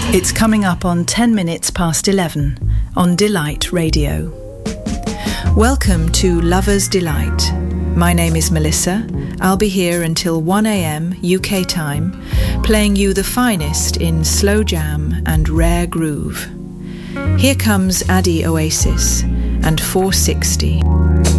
It's coming up on 10 minutes past 11 on Delight Radio. Welcome to Lover's Delight. My name is Melissa. I'll be here until 1 a.m. UK time, playing you the finest in slow jam and rare groove. Here comes Adi Oasis and 460.